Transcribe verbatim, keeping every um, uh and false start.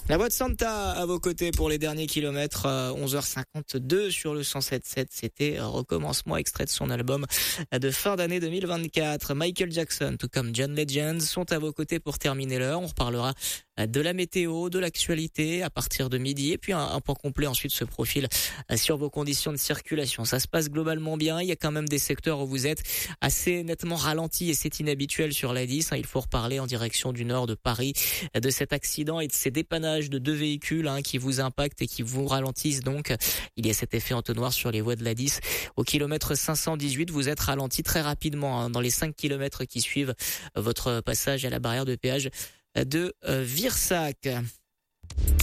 La voix de Santa à vos côtés pour les derniers kilomètres, euh, onze heures cinquante-deux sur le cent sept virgule sept. C'était Recommencement, extrait de son album de fin d'année deux mille vingt-quatre. Michael Jackson, tout comme John Legend, sont à vos côtés pour terminer l'heure. On reparlera de la météo, de l'actualité à partir de midi. Et puis un, un point complet ensuite se profile sur vos conditions de circulation. Ça se passe globalement bien. Il y a quand même des secteurs où vous êtes assez nettement ralenti et c'est inhabituel sur la dix. Il faut reparler en direction du nord de Paris de cet accident et de ces dépannages de deux véhicules hein, qui vous impactent et qui vous ralentissent. Donc, il y a cet effet entonnoir sur les voies de la dix. Au kilomètre cinq cent dix-huit, vous êtes ralenti très rapidement hein, dans les cinq kilomètres qui suivent votre passage à la barrière de péage de euh, Virsac.